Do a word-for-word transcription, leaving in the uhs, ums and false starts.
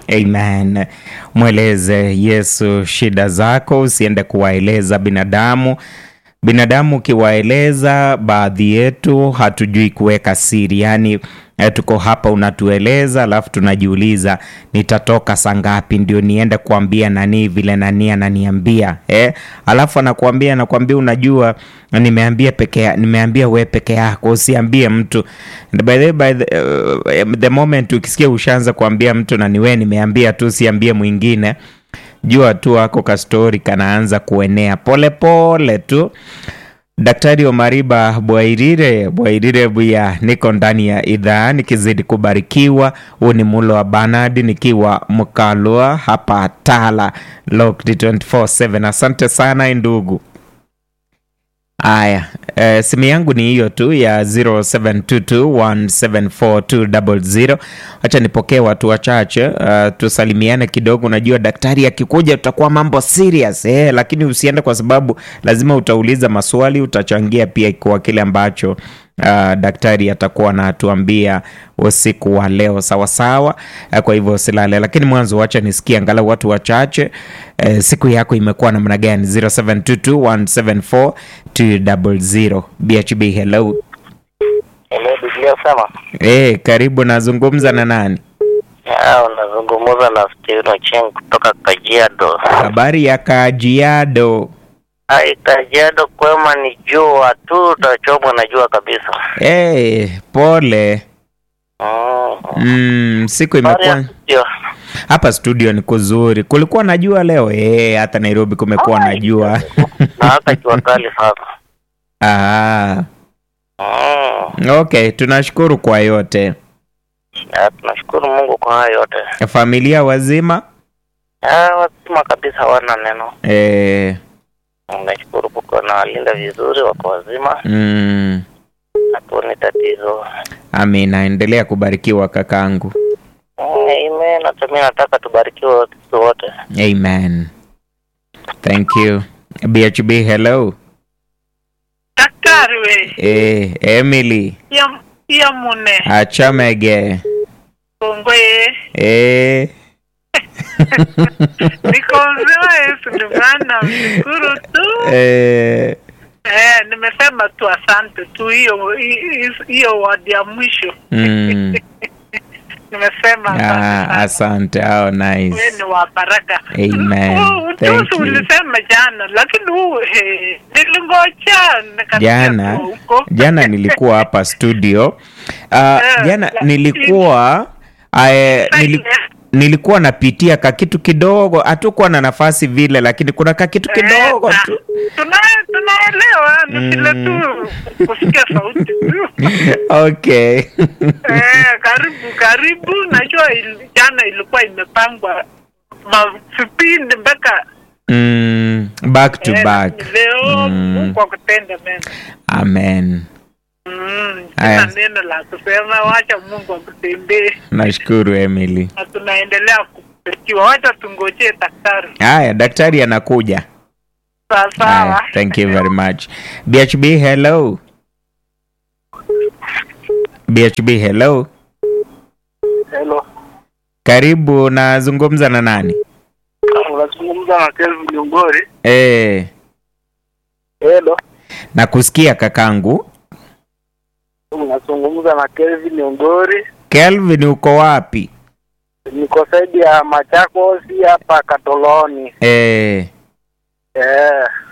Amen. Mweleze Yesu shida zako, usiende kuwaeleza binadamu. Binadamu ukiwaeleza, baadhi yetu hatujui kuweka siri. Yaani tuko hapa unatueleza, alafu tunajiuliza nitatoka saa ngapi ndio niende kuambia nani vile nani ananiambia. Eh, alafu anakuambia anakuambia unajua nimeambia peke nimeambia wewe peke yako, usiambie mtu. And by the by the, uh, the moment ukisikia ushaanza kuambia mtu na ni wewe nimeambia tu, usiambie mwingine, jua tu wako ka story kanaanza kuenea pole pole tu. Daktari Omariba Bwairire, Bwairire buya, niko ndani ya idhaa nikizidi kubarikiwa. Huu ni Mulo wa Bernard nikiwa Mkalua hapa Tala Locked twenty-four seven. Asante sana ndugu. Aya, e, simu yangu ni hiyo tu ya zero seven two two one seven four two zero zero. Acha nipokee watu wachache, uh, tusalimiane kidogo. Unajua daktari akikuja tutakuwa mambo serious eh, lakini usiende kwa sababu lazima utauliza maswali, utachangia pia kwa kile ambacho uh, daktari atakuwa anatuambia usiku wa leo, sawa sawa. Uh, kwa hivyo usilale, lakini mwanzo acha nisikie angalau watu wachache. Uh, siku yako imekuwa namna gani? zero seven two two one seven four two zero zero. B H B, hello. Hello, Biblia sama. Eh, karibu, nazungumza na nani? Ya, unazungumza na Steve Cheng kutoka Kajiado. Habari ya Kajiado? Ai, Kajiado kwema ni jua tu, utachomwa na jua kabisa. Eh, pole. Mm. Mm, siku imekuwa Studio. hapa studio ni kuzuri. Kulikuwa na jua leo? Eh, hata Nairobi kumekuwa na jua. Na hata jua kali sana. Ah. Mm. Okay, tunashukuru kwa yote. Ya, tunashukuru Mungu kwa hayo yote. Familia wazima? Ya, wazima kabisa, wana neno. Eh. Nashukuru kwa na walinda vizuri, wako wazima. Mm. Hapo ni tatizo. Amina, endelea kubarikiwa kakangu. Amen. Hata mimi nataka tubarikiwe wote. Amen. Thank you. B H B, hello. Daktari we. Eh, Emily. Ya ya mune. Achamege. Kongwe. Eh. Niko mzima Yesu ndivana mshukuru tu. Eh. Eh, nimesema tu asante tu, hiyo hiyo wadi ya mwisho. Mm. Nimesema Ah, asante. Oh, nice. wewe ni wa baraka. Amen. Oh, Thank you. Ulisema jana lakini huu eh, nilingoja nikasikia Jana huko. jana nilikuwa hapa studio. Uh, jana nilikuwa uh, nili, nilikuwa napitia ka kitu kidogo, hatukuwa na nafasi vile, lakini kuna ka kitu kidogo tu. Tuna tunaelewa nisile tu kusikia sauti tu. Okay. Eh, karibu karibu, najua il, jana ilikuwa imepangwa mavipindi mpaka Mm, back to eh, back. leo Mm. kwa kutenda mema. Amen. Mm, Aya. tuna neno la kusema, wacha Mungu akutendee. Nashukuru Emily. Na tunaendelea kubarikiwa, wacha tungojee daktari. Haya, daktari anakuja. Sawa sawa. Aya, thank you very much. B H B, hello. B H B, hello. Hello. Karibu, nazungumza na nani? Unazungumza na Kelvin Ngori. Eh, Hello. nakusikia kakangu. Unazungumza na Kelvin Ngori. Kelvin, uko wapi? Niko saidi ya Machakos hapa Katoloni. Eh, Eh.